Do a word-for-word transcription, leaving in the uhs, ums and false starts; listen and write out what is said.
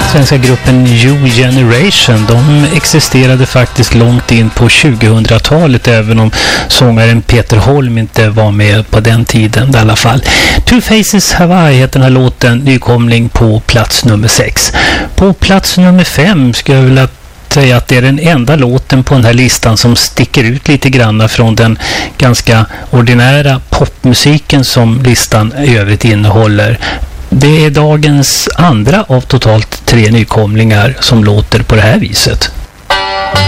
svenska gruppen New Generation. De existerade faktiskt långt in på tjugohundratalet, även om sångaren Peter Holm inte var med på den tiden i alla fall. Two Faces Hawaii heter den här låten, nykomling på plats nummer sex. På plats nummer fem ska jag vilja säga att det är den enda låten på den här listan som sticker ut lite grann från den ganska ordinära popmusiken som listan i övrigt innehåller. Det är dagens andra av totalt tre nykomlingar som låter på det här viset.